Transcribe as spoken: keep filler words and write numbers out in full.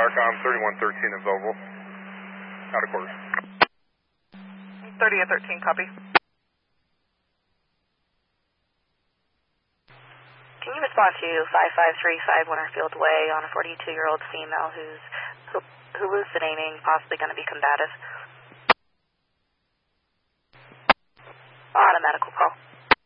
ARCOM thirty-one thirteen in Vogel. Out of quarters. thirty and thirteen, copy. Can you respond to five five three five Winterfield Way on a forty-two-year-old female who's hallucinating, possibly going to be combative? On a medical call.